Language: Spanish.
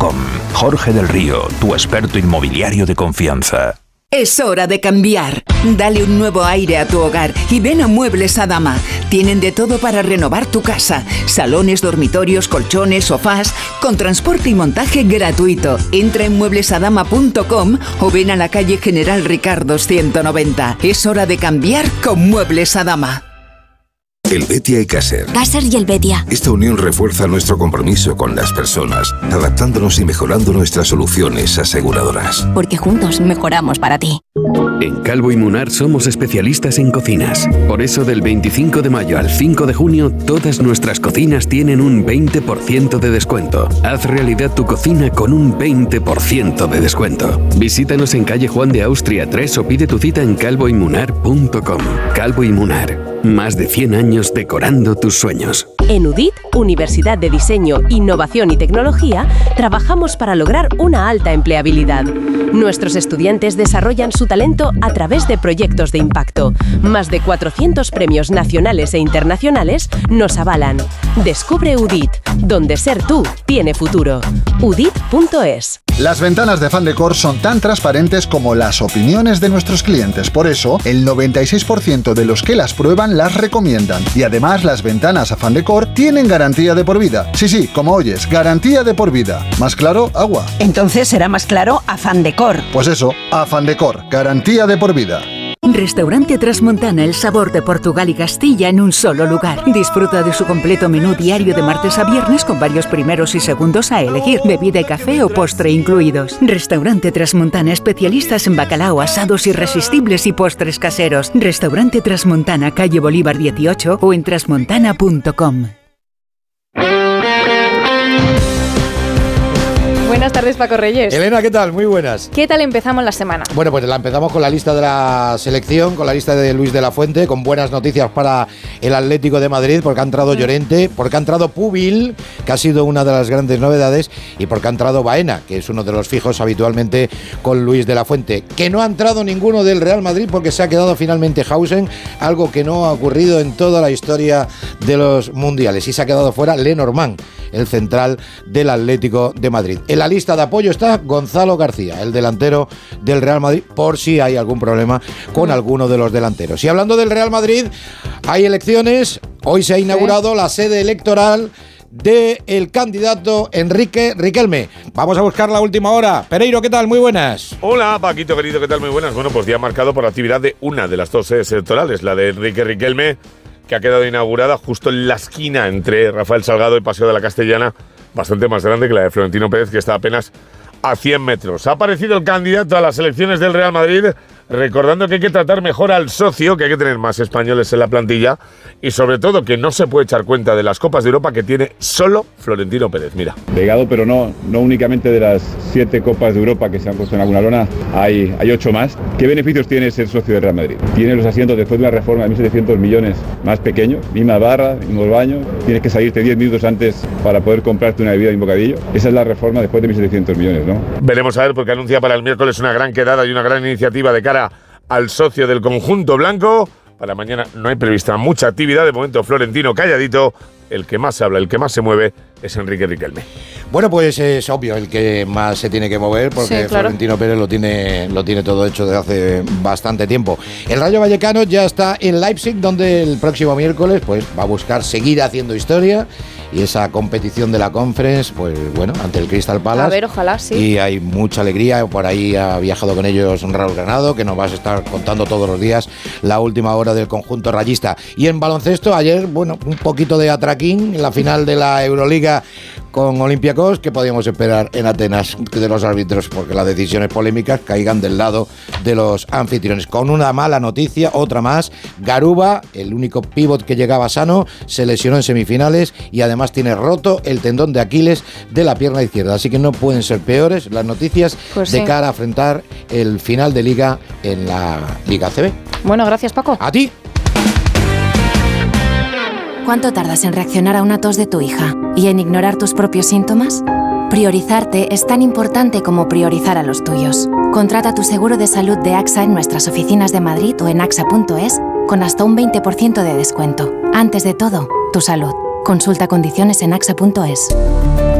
Adama.com. Jorge del Río, tu experto inmobiliario de confianza. Es hora de cambiar. Dale un nuevo aire a tu hogar y ven a Muebles Adama. Tienen de todo para renovar tu casa. Salones, dormitorios, colchones, sofás, con transporte y montaje gratuito. Entra en mueblesadama.com o ven a la calle General Ricardos 190. Es hora de cambiar con Muebles Adama. Helvetia y Caser. Caser y Helvetia. Esta unión refuerza nuestro compromiso con las personas, adaptándonos y mejorando nuestras soluciones aseguradoras. Porque juntos mejoramos para ti. En Calvo y Munar somos especialistas en cocinas. Por eso del 25 de mayo al 5 de junio, todas nuestras cocinas tienen un 20% de descuento. Haz realidad tu cocina con un 20% de descuento. Visítanos en calle Juan de Austria 3 o pide tu cita en calvoymunar.com. Calvo y Munar. Más de 100 años decorando tus sueños. En UDIT, Universidad de Diseño, Innovación y Tecnología, trabajamos para lograr una alta empleabilidad. Nuestros estudiantes desarrollan su talento a través de proyectos de impacto. Más de 400 premios nacionales e internacionales nos avalan. Descubre UDIT, donde ser tú tiene futuro. udit.es. Las ventanas de Fandecor son tan transparentes como las opiniones de nuestros clientes. Por eso, el 96% de los que las prueban las recomiendan. Y además, las ventanas a Fandecor tienen garantía de por vida. Sí, como oyes, garantía de por vida. ¿Más claro? Agua. Entonces será más claro a Fandecor. Pues eso, a Fandecor, garantía de por vida. Restaurante Trasmontana, el sabor de Portugal y Castilla en un solo lugar. Disfruta de su completo menú diario de martes a viernes con varios primeros y segundos a elegir, bebida y café o postre incluidos. Restaurante Trasmontana, especialistas en bacalao, asados irresistibles y postres caseros. Restaurante Trasmontana, calle Bolívar 18 o en trasmontana.com. Buenas tardes, Paco Reyes. Elena, ¿qué tal? Muy buenas. ¿Qué tal empezamos la semana? Bueno, pues la empezamos con la lista de la selección, con la lista de Luis de la Fuente, con buenas noticias para el Atlético de Madrid, porque ha entrado Llorente, porque ha entrado Pubil, que ha sido una de las grandes novedades, y porque ha entrado Baena, que es uno de los fijos habitualmente con Luis de la Fuente. Que no ha entrado ninguno del Real Madrid porque se ha quedado finalmente Hausen, algo que no ha ocurrido en toda la historia de los mundiales. Y se ha quedado fuera Lenormand, el central del Atlético de Madrid. En la lista de apoyo está Gonzalo García, el delantero del Real Madrid, por si hay algún problema con alguno de los delanteros. Y hablando del Real Madrid, hay elecciones. Hoy se ha inaugurado la sede electoral del candidato Enrique Riquelme. Vamos a buscar la última hora. Pereiro, ¿qué tal? Muy buenas. Hola, Paquito querido, ¿qué tal? Muy buenas. Bueno, pues día marcado por la actividad de una de las dos sedes electorales, la de Enrique Riquelme, que ha quedado inaugurada justo en la esquina entre Rafael Salgado y Paseo de la Castellana, bastante más grande que la de Florentino Pérez, que está apenas a 100 metros. Ha aparecido el candidato a las elecciones del Real Madrid, recordando que hay que tratar mejor al socio, que hay que tener más españoles en la plantilla y sobre todo que no se puede echar cuenta de las Copas de Europa que tiene solo Florentino Pérez. Mira. Legado, pero no únicamente de las 7 Copas de Europa que se han puesto en alguna lona, hay 8 más. ¿Qué beneficios tiene ser socio del Real Madrid? Tiene los asientos después de la reforma de 1.700 millones más pequeños, misma barra, mismos baños, tienes que salirte 10 minutos antes para poder comprarte una bebida y un bocadillo. Esa es la reforma después de 1.700 millones, ¿no? Veremos a ver, porque anuncia para el miércoles una gran quedada y una gran iniciativa de cara al socio del conjunto blanco. Para mañana no hay prevista mucha actividad. De momento, Florentino calladito. El que más habla, el que más se mueve es Enrique Riquelme. Bueno, pues es obvio el que más se tiene que mover, porque sí, claro, Florentino Pérez lo tiene todo hecho desde hace bastante tiempo. El Rayo Vallecano ya está en Leipzig, donde el próximo miércoles pues va a buscar seguir haciendo historia. Y esa competición de la Conference, pues bueno, ante el Crystal Palace. A ver, ojalá, sí. Y hay mucha alegría. Por ahí ha viajado con ellos Raúl Granado, que nos vas a estar contando todos los días la última hora del conjunto rayista. Y en baloncesto, ayer, bueno, un poquito de atraquín en la final de la Euroliga con Olympiacos, que podíamos esperar en Atenas de los árbitros, porque las decisiones polémicas caigan del lado de los anfitriones. Con una mala noticia, otra más, Garuba, el único pívot que llegaba sano, se lesionó en semifinales y además tiene roto el tendón de Aquiles de la pierna izquierda, así que no pueden ser peores las noticias pues de cara a afrontar el final de liga en la Liga ACB. Bueno, gracias, Paco. A ti. ¿Cuánto tardas en reaccionar a una tos de tu hija y en ignorar tus propios síntomas? Priorizarte es tan importante como priorizar a los tuyos. Contrata tu seguro de salud de AXA en nuestras oficinas de Madrid o en axa.es con hasta un 20% de descuento. Antes de todo, tu salud. Consulta condiciones en axa.es.